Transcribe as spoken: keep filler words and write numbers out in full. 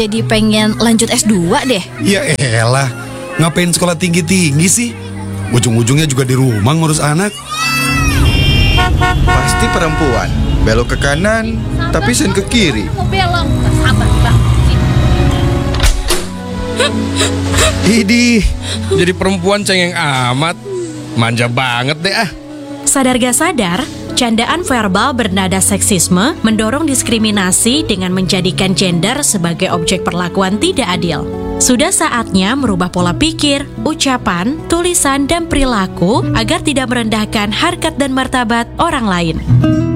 jadi pengen lanjut S dua deh. Ya elah, ngapain sekolah tinggi-tinggi sih? Ujung-ujungnya juga di rumah ngurus anak. Pasti perempuan. Belok ke kanan, tapi sen ke kiri. Mau belok, sabar banget sih. Idih, jadi perempuan cengeng amat. Manja banget deh ah. Sadar gak sadar, candaan verbal bernada seksisme mendorong diskriminasi dengan menjadikan gender sebagai objek perlakuan tidak adil. Sudah saatnya merubah pola pikir, ucapan, tulisan, dan perilaku agar tidak merendahkan harkat dan martabat orang lain.